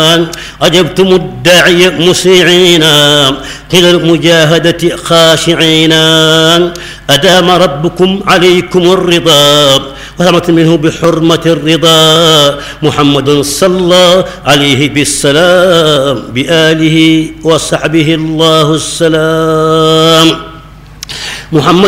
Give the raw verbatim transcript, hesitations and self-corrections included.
أجبتم الداعي مسيعين قيل المجاهدة خاشعين أدام ربكم عليكم الرضا ورحمة منه بحرمة الرضا محمد صلى عليه بالسلام بآله وصحبه الله السلام محمد